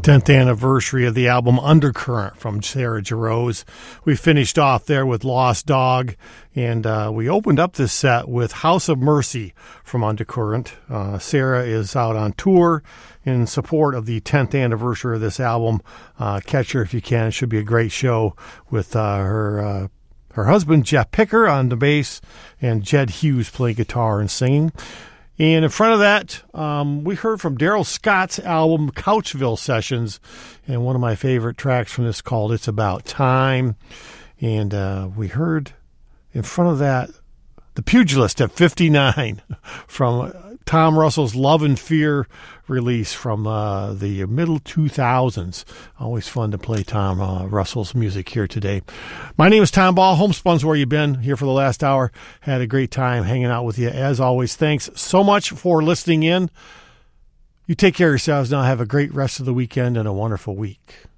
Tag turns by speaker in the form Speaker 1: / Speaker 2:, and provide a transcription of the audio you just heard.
Speaker 1: 10th anniversary of the album Undercurrent from Sarah Jarosz. We finished off there with Lost Dog, and we opened up this set with House of Mercy from Undercurrent. Sarah is out on tour in support of the 10th anniversary of this album. Catch her if you can. It should be a great show with her husband, Jeff Picker, on the bass, and Jed Hughes playing guitar and singing. And in front of that, we heard from Daryl Scott's album Couchville Sessions, and one of my favorite tracks from this called It's About Time. And we heard in front of that The Pugilist at 59 from Tom Russell's Love and Fear release from the middle 2000s. Always fun to play Tom Russell's music here today. My name is Tom Ball. Homespun's where you've been here for the last hour. Had a great time hanging out with you. As always, thanks so much for listening in. You take care of yourselves now. Have a great rest of the weekend and a wonderful week.